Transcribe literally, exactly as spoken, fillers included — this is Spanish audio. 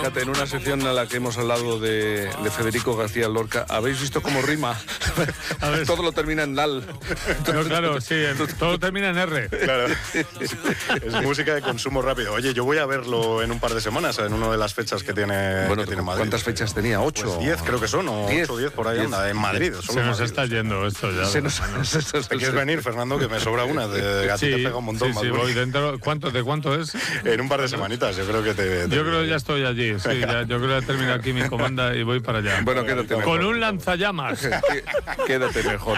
fíjate, en una sección en la que hemos hablado de, de Federico García Lorca, ¿habéis visto cómo rima? A ver. Todo lo termina en Lal. No, claro, sí, en- todo termina en R. Claro. Es música de consumo rápido. Oye, yo voy a verlo en un par de semanas, en una de las fechas que tiene, Bueno, que tiene Madrid. ¿cuántas fechas tenía? ¿Ocho? Pues diez creo que son, o Diez. ocho o diez por ahí Diez. anda, en Madrid. solo Se en nos Madrid. está yendo esto ya. Se nos- ¿Te quieres venir, Fernando? Que me sobra una. De, a ti Sí, te pega un montón sí, más. sí, Bueno. voy dentro. ¿Cuánto, ¿De cuánto es? En un par de semanitas, yo creo que te... te- Yo creo que ya estoy allí. Sí, ya, yo creo que he terminado aquí mi comanda y voy para allá. Bueno, quédate mejor. Con un lanzallamas. Quédate mejor.